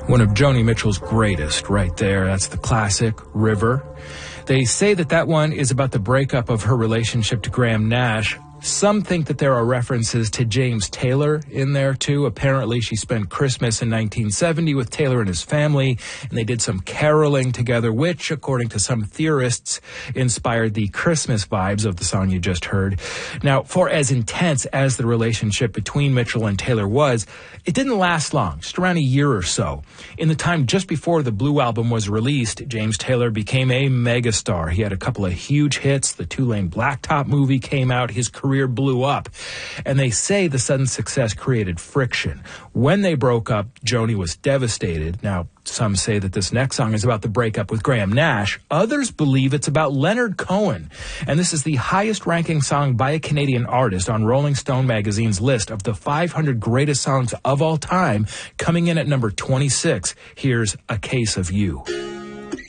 One of Joni Mitchell's greatest right there. That's the classic River. They say that one is about the breakup of her relationship to Graham Nash. Some think that there are references to James Taylor in there, too. Apparently, she spent Christmas in 1970 with Taylor and his family, and they did some caroling together, which, according to some theorists, inspired the Christmas vibes of the song you just heard. Now, for as intense as the relationship between Mitchell and Taylor was, it didn't last long, just around a year or so. In the time just before the Blue Album was released, James Taylor became a megastar. He had a couple of huge hits. The Two-Lane Blacktop movie came out. His career blew up. And they say the sudden success created friction. When they broke up, Joni was devastated. Now, some say that this next song is about the breakup with Graham Nash. Others believe it's about Leonard Cohen. And this is the highest-ranking song by a Canadian artist on Rolling Stone magazine's list of the 500 greatest songs of all time, coming in at number 26. Here's A Case of You.